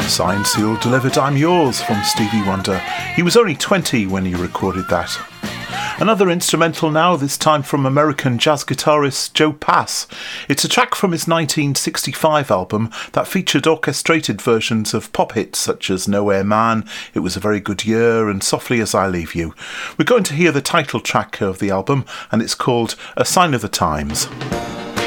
Signed, sealed, delivered, I'm yours from Stevie Wonder. He was only 20 when he recorded that. Another instrumental now, this time from American jazz guitarist Joe Pass. It's a track from his 1965 album that featured orchestrated versions of pop hits such as Nowhere Man, It Was a Very Good Year and Softly As I Leave You. We're going to hear the title track of the album and it's called A Sign of the Times.